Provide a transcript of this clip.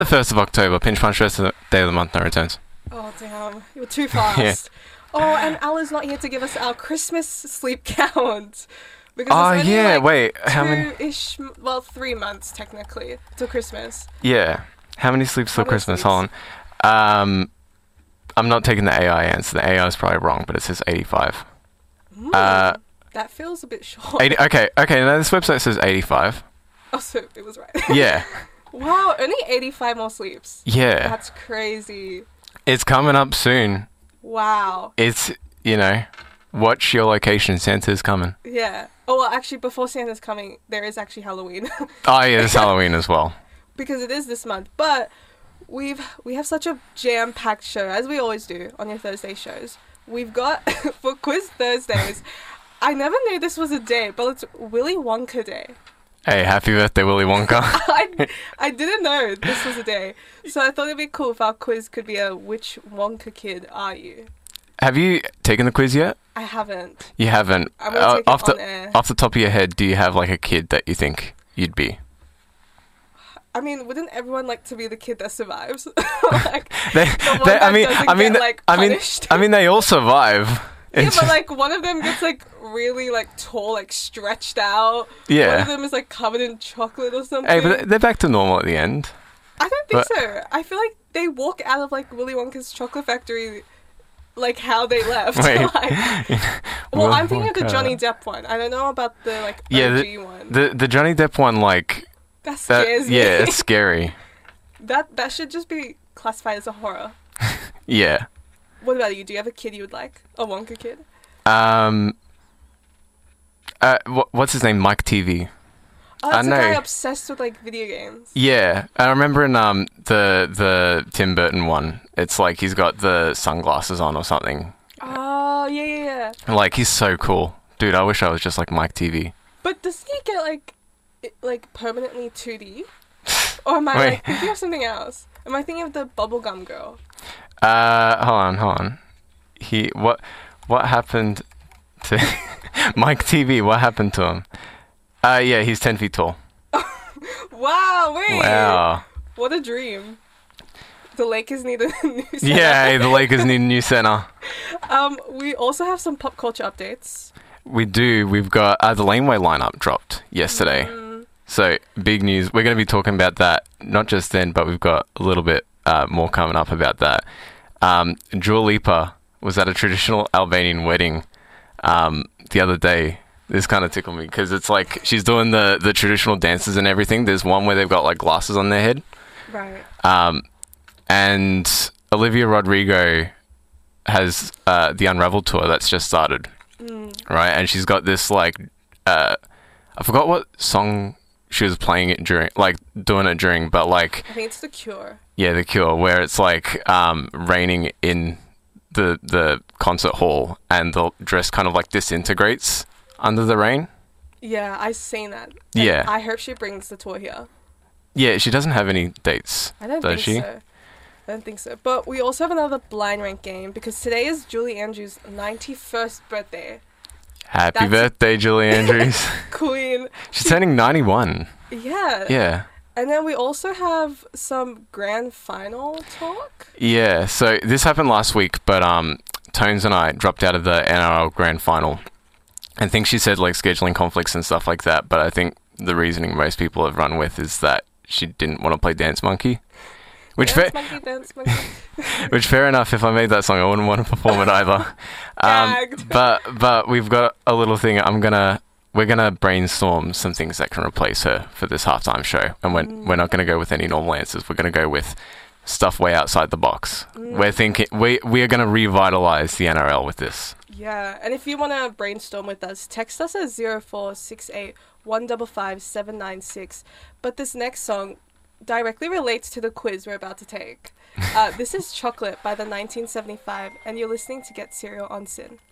The 1st of October, Pinch Punch Day of the month, no returns. Oh, damn. You're too fast. Yeah. Oh, and Ala's not here to give us our Christmas sleep count. Because Oh, it's only yeah, like wait, how many? two-ish, well, 3 months, technically, till Christmas. Yeah. How many sleeps till How many Christmas? sleeps? Hold on. I'm not taking the AI answer. The AI is probably wrong, but it says 85. That feels a bit short. 80, okay, no, this website says 85. Oh, so it was right. Yeah. Wow, only 85 more sleeps. Yeah. That's crazy. It's coming up soon. Wow. It's, watch your location. Santa's coming. Yeah. Oh, well, actually, before Santa's coming, there is actually Halloween. Oh, yeah, it's Halloween as well. Because it is this month. But we have such a jam-packed show, as we always do on your Thursday shows. We've got, for Quiz Thursdays, I never knew this was a day, but it's Willy Wonka Day. Hey, happy birthday, Willy Wonka. I didn't know this was a day. So I thought it'd be cool if our quiz could be a which Wonka kid are you? Have you taken the quiz yet? I haven't. You haven't. I'm gonna take it on air. Off the top of your head, do you have like a kid that you think you'd be? I mean, wouldn't everyone like to be the kid that survives? Like, They, the one that doesn't get, like, punished. they all survive. Yeah, It's but like one of them gets like really like tall, like stretched out. Yeah. One of them is like covered in chocolate or something. hey, but they're back to normal at the end. I don't think but- so. I feel like they walk out of like Willy Wonka's chocolate factory like how they left. Wait. Like, well, I'm thinking of the Johnny Depp one. I don't know about the like OG one. the Johnny Depp one, like That scares me. yeah, it's scary. That should just be classified as a horror. Yeah. What about you? Do you have a kid you would like? A Wonka kid? What's his name? Mike TV. Oh, that's I a guy know. obsessed with like video games. Yeah, I remember in the Tim Burton one. It's like he's got the sunglasses on or something. Oh, yeah. Like he's so cool, dude. I wish I was just like Mike TV. But does he get like permanently 2D? Or am I Wait. like thinking of something else? Am I thinking of the bubblegum girl? Hold on. What happened to Mike TV? What happened to him? Yeah, he's 10 feet tall. Wow, wait. Wow. What a dream. The Lakers need a new center. Yeah, hey, the Lakers need a new center. We also have some pop culture updates. We do. We've got the Laneway lineup dropped yesterday. So, big news. We're going to be talking about that, not just then, but we've got a little bit more coming up about that. Dua Lipa was at a traditional Albanian wedding the other day. This kind of tickled me because it's like she's doing the traditional dances and everything. There's one where they've got like glasses on their head. Right. And Olivia Rodrigo has the Unravel tour that's just started. Right. And she's got this like, I forgot what song she was playing it during, like doing it during, but like, I think it's The Cure. yeah, The Cure, where it's like raining in the concert hall and the dress kind of like disintegrates under the rain. Yeah, I've seen that. And Yeah. I hope she brings the tour here. Yeah, she doesn't have any dates, I don't does think she? so. I don't think so. But we also have another blind rank game because today is Julie Andrews' 91st birthday. Happy That's- birthday, Julie Andrews. Queen. She's turning 91. Yeah. Yeah. And then we also have some grand final talk. Yeah, so this happened last week, but Tones and I dropped out of the NRL Grand Final. I think she said like scheduling conflicts and stuff like that, but I think the reasoning most people have run with is that she didn't want to play Dance Monkey. Which Dance monkey. which fair enough. If I made that song, I wouldn't want to perform it either. Gagged. But we've got a little thing. We're gonna brainstorm some things that can replace her for this halftime show, and we're not gonna go with any normal answers. We're gonna go with stuff way outside the box. We're thinking we are gonna revitalize the NRL with this. Yeah, and if you want to brainstorm with us, text us at 0468 155 796. But this next song directly relates to the quiz we're about to take. This is Chocolate by the 1975, and you're listening to Get Cereal on Sin.